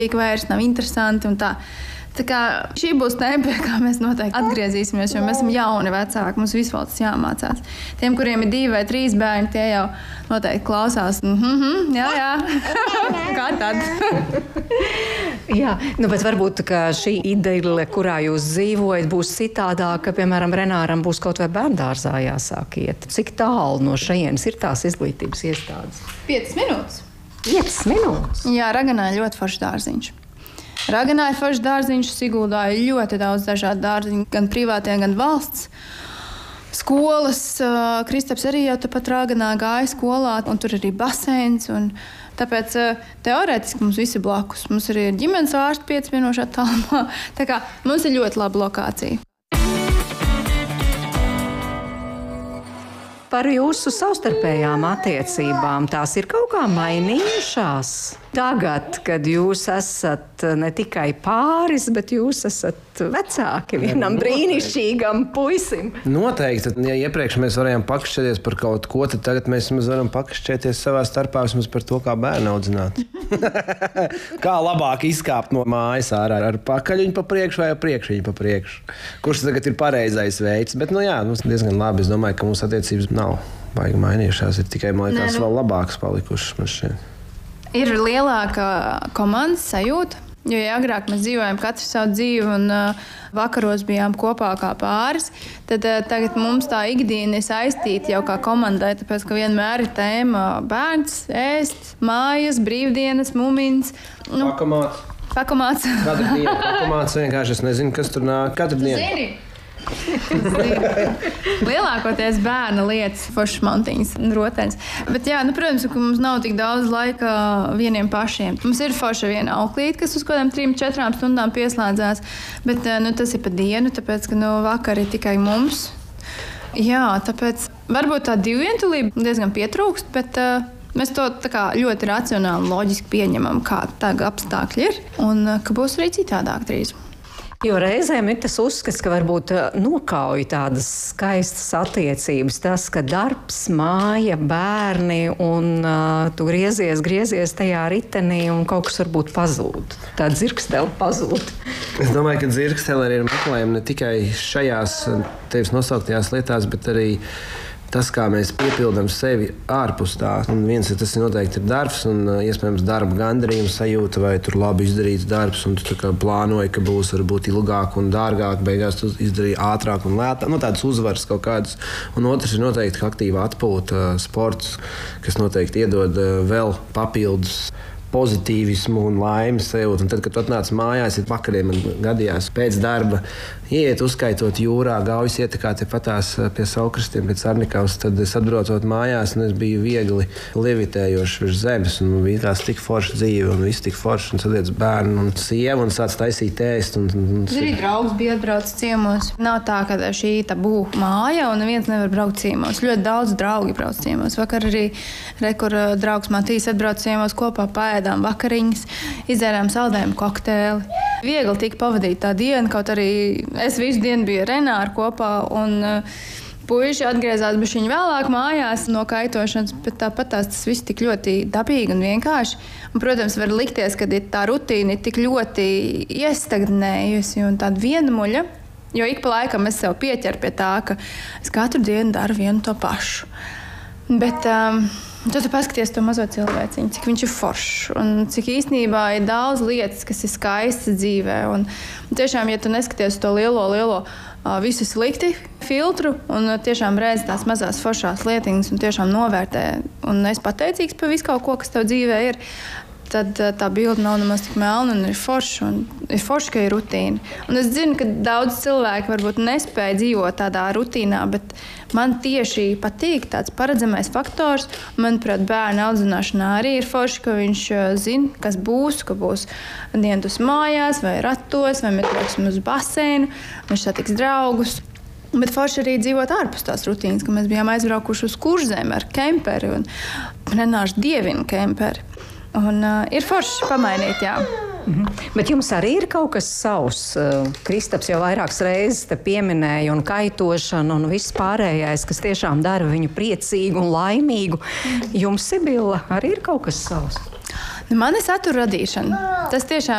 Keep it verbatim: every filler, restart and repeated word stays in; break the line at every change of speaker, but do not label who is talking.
vairs nav interesanti un tā. Tā kā šī būs tēma, pie kā mēs noteikti atgriezīsimies, jo mēs esam jauni vecāki, mums visu vēl tas jāmācās. Tiem, kuriem ir divi vai trīs bērni, tie jau noteikti klausās. Mhm, jā, jā. Kā tad?
Jā, nu, bet varbūt ka šī ideja, kurā jūs dzīvojat, būs citādāka, ka, piemēram, Renāram būs kaut vai bērndārzā jāsāk iet. Cik tālu no šejienes ir tās izglītības iestādes?
Piecas minūtes.
Piecas minūtes?
Jā, Raganā ir ļoti foršs dārziņš. Raganā ir foršs dārziņš, Siguldā ir ļoti daudz dažādu dārziņu, gan privātie, gan valsts. Skolas, Kristaps arī jau tepat Raganā gāja skolā, un tur arī baseins. Un tāpēc teorētiski mums visi blakus. Mums arī ir ģimenes ārsts pieci minūšu attālumā. Tā kā mums ir ļoti laba lokācija.
Par jūsu savstarpējām attiecībām tās ir kaut kā mainījušās? Tagad, kad jūs esat ne tikai pāris, bet jūs esat vecāki vienam brīnišķīgam puisim.
Noteikti. Ja iepriekš mēs varējām pakašķēties par kaut ko, tad tagad mēs varam pakašķēties savā starpā vismaz par to, kā bērnu audzināt. Kā labāk izkāpt no mājas ārā ar pakaļiņu pa priekšu vai ar priekšiņu pa priekšu. Kurš tagad ir pareizais veids. Bet, nu jā, mums diezgan labi. Es domāju, ka mūsu attiecības nav baigi mainījušās. Ir tikai, man liekas, vēl labākas palikušas man šeit.
Ir lielāka komandas sajūta, jo ja agrāk mēs dzīvojām katru savu dzīvi un uh, vakaros bijām kopā kā pāris, tad uh, tagad mums tā ikdiena ir saistīta jau kā komandai, tāpēc, ka vienmēr ir tēma bērns, ēst, mājas, brīvdienas, mumins.
Nu, pakamāts.
Pakamāts.
Katru dienu pakamāts vienkārši, es nezinu, kas tur nāk. Katru dienu.
Zini? Lielākoties bērna lietas, foršas mantiņas, rotaļas. Bet, jā, nu, protams, ka mums nav tik daudz laika vieniem pašiem. Mums ir forša viena auklīte, kas uz kādām trim, četrām stundām pieslēdzās. Bet nu, tas ir pa dienu, tāpēc, ka nu, vakar ir tikai mums. Jā, tāpēc varbūt tā divvientulība diezgan pietrūkst, bet uh, mēs to tā kā ļoti racionāli un loģiski pieņemam, kā tāda apstākļi ir, un uh, ka būs arī citādāk drīz.
Jo reizēm ir tas uzskats, ka varbūt nokauj tādas skaistas attiecības, tas, ka darbs, māja, bērni un uh, tu griezies, griezies tajā ritenī un kaut kas varbūt pazūd. Tā dzirkstele pazūd.
Es domāju, ka dzirkstele arī ir meklējama ne tikai šajās tevis nosauktajās lietās, bet arī tas, kā mēs piepildām sevi ārpus tā. Un viens ir tas noteikti ir darbs un iespējams darba gandarījuma sajūta vai tur labi izdarīts darbs un tu tā kā plānoji, ka būs varbūt ilgāk un dārgāk, beigās tu izdarīji ātrāk un lētāk. Nu, tādas uzvaras kaut kādas. Un otrs ir noteikti aktīva atpūta, sports, kas noteikti iedod vēl papildus pozitīvismu un laimi sev. Un tad, kad tu atnāc mājās, ir vakariem man gadījās pēc darba iet, uzskaitot jūrā, gaujas ietekā tepatās pie Saukrastiem, pēc Arnikavas, tad es atbraucot mājās, un es biju viegli levitējošs virs zemes, un man bija tās tik forša dzīve, un viss tik forša, un sadiec bērnu un sievu, un sāc taisīt ēst. Un, un, un...
Arī draugs bija atbraucis ciemos. Nav tā, ka šī tabū māja, un neviens nevar braukt ciemos. Ļoti daudz draugi brauc ciemos. Vakar arī rekur draugs Matīs atbrauc ciemos kopā paēd vakariņas, izdzērām saldējumu kokteili. Viegli tika pavadīt tā diena, kaut arī es visu dienu biju ar Renāru kopā, un uh, puiši atgriezās bišķiņ vēlāk mājās no kaitošanas, bet tāpat tās tas viss tik ļoti dabīgi un vienkārši. Un, protams, var likties, ka tā rutīna ir tik ļoti iestagnējusi un tāda vienmuļa, jo ik pa laikam es sev pieķeru pie tā, ka es katru dienu daru vienu to pašu. Bet um, tu tu paskaties to mazo cilvēciņu, cik viņš ir foršs un cik īstenībā ir daudz lietas, kas ir skaistas dzīvē. Un tiešām, ja tu neskaties to lielo, lielo uh, visu slikti filtru un uh, tiešām redz tās mazās foršās lietiņas un tiešām novērtē un es pateicīgs par visu kaut ko, kas tev dzīvē ir, tad uh, tā bilde nav nemaz tik melna un ir forša un ir forša, ka ir rutīna. Un es zinu, ka daudz cilvēki varbūt nespēja dzīvot tādā rutīnā, bet man tieši patīk tāds paredzamais faktors. Manuprāt, bērnu audzināšanā arī ir forši, ka viņš zina, kas būs, ka būs dienas mājās vai ratos, vai mēs brauksim uz baseinu, viņš satiks draugus. Bet forši arī dzīvot ārpus tās rutīnas, ka mēs bijām aizbraukuši uz Kurzemi ar kemperi un Renārs dievina kemperi. Un uh, ir forši pamainīt, jā.
Mhm. Bet jums arī ir kaut kas savs. Kristaps jau vairākas reizes te pieminēja un kaitošanu un viss pārējais, kas tiešām dara viņu priecīgu un laimīgu. Jums, Sibila, arī ir kaut kas savs?
Man ir satura radīšana. Tas tiešām